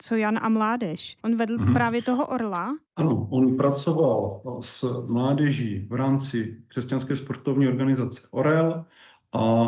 co Jan a mládež. On vedl právě toho Orla. Ano, on pracoval s mládeží v rámci křesťanské sportovní organizace Orel a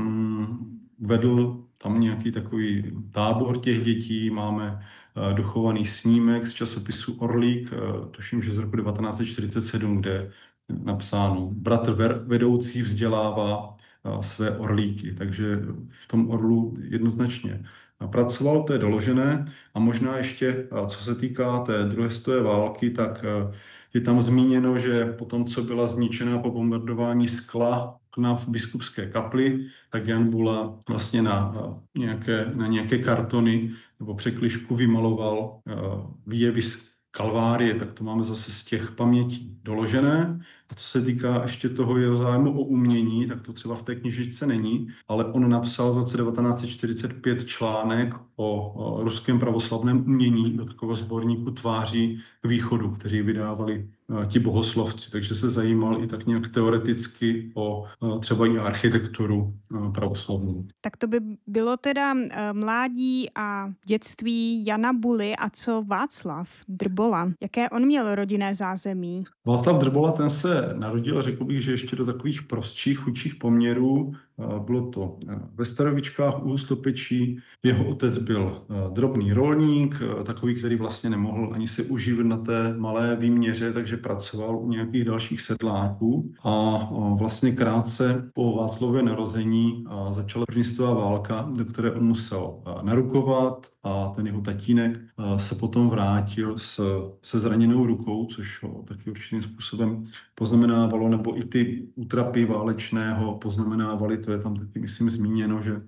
vedl tam nějaký takový tábor těch dětí. Máme dochovaný snímek z časopisu Orlík, tuším, že z roku 1947, kde je napsáno: bratr vedoucí vzdělává své orlíky. Takže v tom Orlu jednoznačně pracoval, to je doložené. A možná ještě, co se týká té druhé světové války, tak je tam zmíněno, že po tom, co byla zničena po bombardování skla v biskupské kapli, tak Jan Bula vlastně na nějaké kartony nebo překližku vymaloval výjevy z Kalvárie, tak to máme zase z těch pamětí doložené. A co se týká ještě toho jeho zájmu o umění, tak to třeba v té knižičce není, ale on napsal v roce 1945 článek o ruském pravoslavném umění do takového sborníku Tváří k východu, kteří vydávali ti bohoslovci, takže se zajímal i tak nějak teoreticky o třeba i architekturu pravoslavnou. Tak to by bylo teda mládí a dětství Jana Buly. A co Václav Drbola? Jaké on měl rodinné zázemí? Václav Drbola, ten se narodil, řekl bych, že ještě do takových prostších, chudších poměrů. Bylo to ve Starovičkách u Hustopečí. Jeho otec byl drobný rolník, takový, který vlastně nemohl ani se uživit na té malé výměře, takže pracoval u nějakých dalších sedláků. A vlastně krátce po Václavově narození začala první světová válka, do které on musel narukovat, a ten jeho tatínek se potom vrátil se zraněnou rukou, což ho taky určitým způsobem poznamenávalo, nebo i ty útrapy válečného poznamenávaly. To je tam taky, myslím, zmíněno, že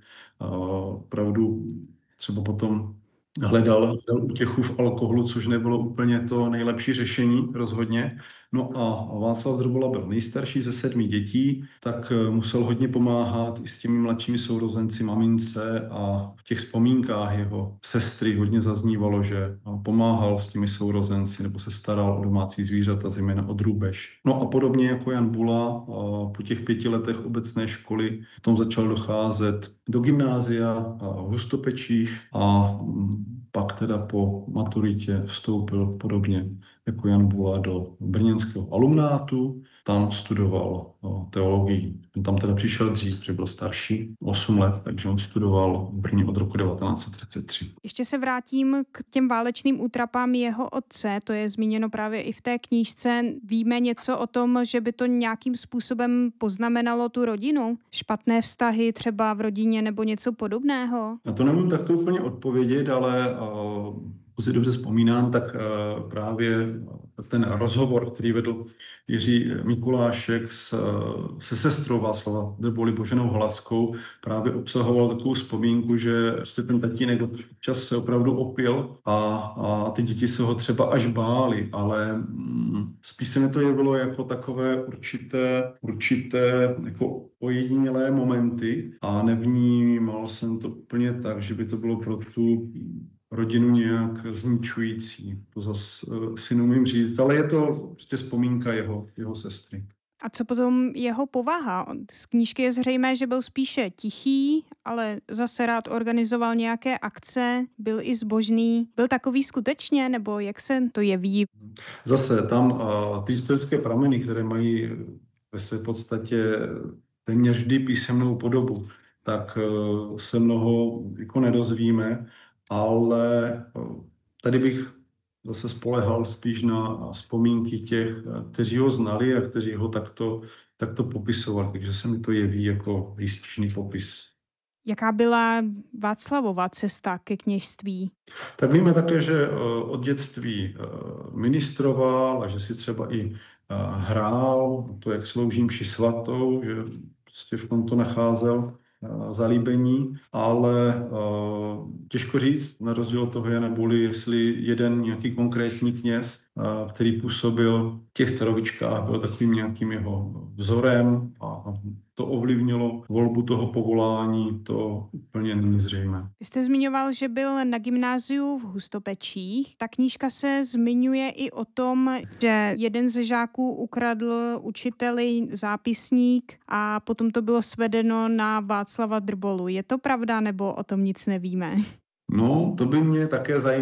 opravdu třeba potom hledal útěchu v alkoholu, což nebylo úplně to nejlepší řešení rozhodně. No a Václav Drbola byl nejstarší ze 7 dětí, tak musel hodně pomáhat i s těmi mladšími sourozenci, mamince, a v těch vzpomínkách jeho sestry hodně zaznívalo, že pomáhal s těmi sourozenci nebo se staral o domácí zvířata, zejména o drůbež. No a podobně jako Jan Bula, po těch 5 letech obecné školy potom začal docházet do gymnázia v Hustopečích a pak teda po maturitě vstoupil podobně jako Jan Bula do brněnského alumnátu. Tam studoval teologii. On tam teda přišel dřív, protože byl starší, 8 let, takže on studoval v Brně od roku 1933. Ještě se vrátím k těm válečným útrapám jeho otce, to je zmíněno právě i v té knížce. Víme něco o tom, že by to nějakým způsobem poznamenalo tu rodinu? Špatné vztahy třeba v rodině nebo něco podobného? Na to nemůžu takto úplně odpovědět, ale pokud si dobře vzpomínám, tak právě ten rozhovor, který vedl Jiří Mikulášek se sestrou Václava Drboly, Boženou Hladskou, právě obsahoval takovou vzpomínku, že ten tatínek občas se opravdu opil a ty děti se ho třeba až báli, ale spíš se mi to jevilo jako takové určité jako ojedinělé momenty a nevnímal jsem to úplně tak, že by to bylo pro tu rodinu nějak zničující. To zase si neumím říct, ale je to prostě vzpomínka jeho sestry. A co potom jeho povaha? Z knížky je zřejmé, že byl spíše tichý, ale zase rád organizoval nějaké akce, byl i zbožný. Byl takový skutečně, nebo jak se to jeví? Zase tam ty historické prameny, které mají ve své podstatě téměř vždy písemnou podobu, tak se mnoho jako nedozvíme, ale tady bych zase spolehal spíš na vzpomínky těch, kteří ho znali a kteří ho takto popisovali, takže se mi to jeví jako výstižný popis. Jaká byla Václavova cesta ke kněžství? Tak víme také, že od dětství ministroval a že si třeba i hrál to, jak slouží mši svatou, že prostě v tomto nacházel zalíbení, ale těžko říct, na rozdíl od toho Jana Buly, jestli jeden nějaký konkrétní kněz, který působil v těch Starovičkách, byl takovým nějakým jeho vzorem a to ovlivnilo volbu toho povolání, to úplně není zřejmé. Vy jste zmiňoval, že byl na gymnáziu v Hustopečích. Ta knížka se zmiňuje i o tom, že jeden ze žáků ukradl učiteli zápisník a potom to bylo svedeno na Václava Drbolu. Je to pravda, nebo o tom nic nevíme? No, to by mě také zajímalo.